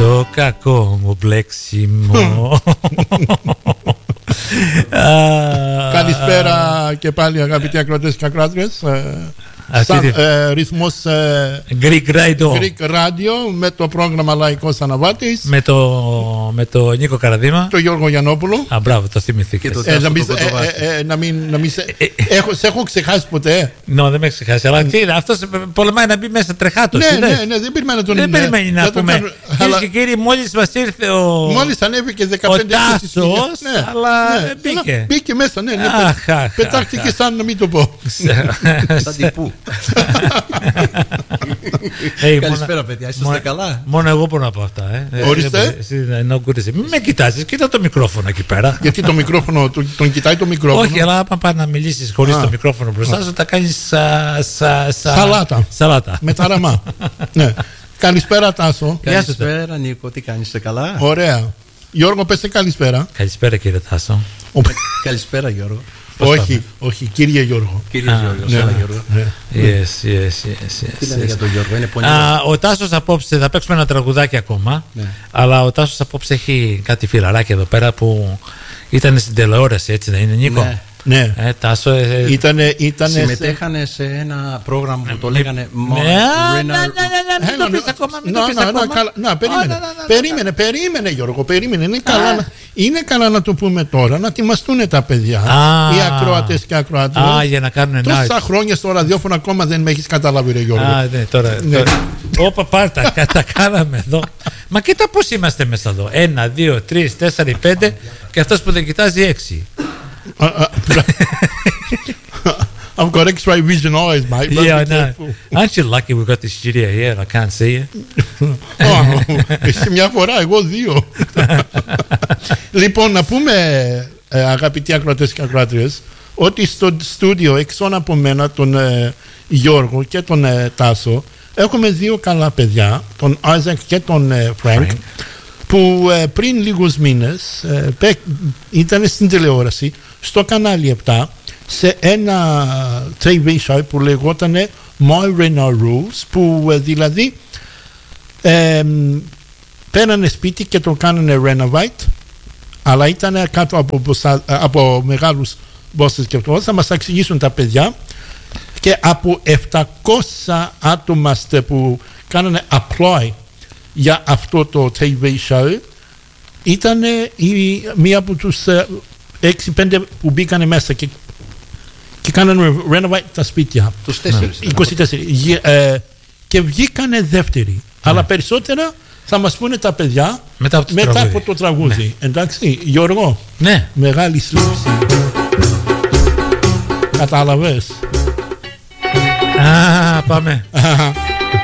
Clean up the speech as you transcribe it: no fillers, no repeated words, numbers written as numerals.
Το κακό μου μπλέξιμο. Καλησπέρα και πάλι αγαπητοί ακροατές και ακροάτριες. Ρυθμός Greek Radio με το πρόγραμμα Λαϊκός Αναβάτης, με το Νίκο Καραδίμα, το Γιώργο Γιαννόπουλο. Μπράβο, το θυμηθήκες. Σε έχω ξεχάσει ποτέ? Δεν με έχει ξεχάσει. Αλλά αυτός πολεμάει να μπει μέσα τρεχάτος. Ναι, δεν περιμένει να τον Δεν περιμένει να πούμε. Κυρίες και κύριοι, μόλις μας ήρθε μόλις ανέβηκε 15 ο Τάσος, αλλά μπήκε. Μπήκε μέσα, ναι. Πετάχτηκε σαν να μην το πω. Σαν τυπού. Καλησπέρα παιδιά, είσαστε καλά? Μόνο εγώ μπορώ να πω αυτά. Ορίστε. Μην με κοιτάζεις, κοίτα το μικρόφωνο εκεί πέρα. Γιατί το μικρόφωνο, τον κοιτάει το μικρόφωνο? Όχι, αλλά άμα πάει να μιλήσεις χωρίς το μικρόφωνο μπροστά σου, θα κάνεις σαλάτα. Με ταραμά. Ναι. Καλησπέρα Τάσο. Καλησπέρα Νίκο, τι κάνεις, είστε καλά? Ωραία. Γιώργο, πες και καλησπέρα κύριε Τάσο. Καλησπέρα Γιώργο. Όχι, κύριε Γιώργο. Κύριε Γιώργο. Τι λένε για τον Γιώργο, είναι πολύ. Ο Τάσος απόψε, θα παίξουμε ένα τραγουδάκι ακόμα, αλλά ο Τάσος απόψε έχει κάτι φιλαράκι εδώ πέρα που ήταν στην τηλεόραση, έτσι δεν είναι, Νίκο? Ναι. Τάσο, συμμετέχανε σε ένα πρόγραμμα που το λέγανε Περίμενε Γιώργο, περίμενε. Είναι καλά να το πούμε τώρα, να ετοιμαστούν τα παιδιά, οι ακροατές και ακροατές. Για να κάνουν τόσα χρόνια στο ραδιόφωνο ακόμα δεν με έχεις καταλάβει, ρε Γιώργο. Όπα, πάρτα, τα κάναμε εδώ. Μα κοίτα πώς είμαστε μέσα εδώ. 1, 2, 3, 4, 5 και αυτός που δεν κοιτάζει 6. I've got X-ray vision eyes, mate. Yeah, I know. Aren't you lucky we've got the studio here and I can't see you? Εσύ μια φορά, εγώ δύο. Λοιπόν, να πούμε, αγαπητοί ακροατές και ακροάτριες, ότι στο στούντιο εξών από μένα, τον Γιώργο και τον Τάσο, έχουμε δύο καλά παιδιά, τον Isaac και τον Frank, που πριν λίγους μήνες ήταν στην τηλεόραση στο κανάλι 7 σε ένα TV show που λεγόταν My Reno Rules, που δηλαδή πέρανε σπίτι και το κάνανε renovate, αλλά ήταν κάτω από μεγάλους bosses και αυτό. Θα μας εξηγήσουν τα παιδιά, και από 700 άτομα που κάνανε apply για αυτό το TV show ήταν μία από τους 6-5 που μπήκανε μέσα και κάνανε renovate τα σπίτια. Τους 24. Και βγήκανε δεύτεροι. Αλλά περισσότερα θα μας πούνε τα παιδιά μετά από το τραγούδι. Εντάξει, Γιώργο? Ναι. Μεγάλη σύλληψη. Κατάλαβες? Πάμε.